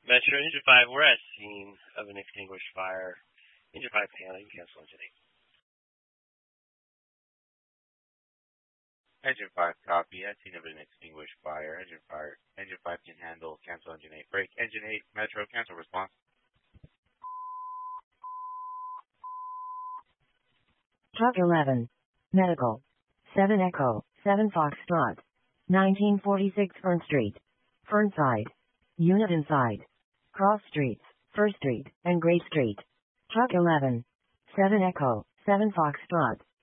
Metro Engine 5, we're at scene of an extinguished fire. Engine 5 panel, you can cancel Engine 8. Engine 5 copy, at scene of an extinguished fire. Engine 5 can handle, cancel Engine 8. Break, Engine 8, Metro, cancel response. Truck 11. Medical. 7 Echo, 7 Foxtrot. 1946 Fern Street. Fernside. Unit inside. Cross Streets, First Street, and Gray Street. Truck 11. 7 Echo, 7 Foxtrot.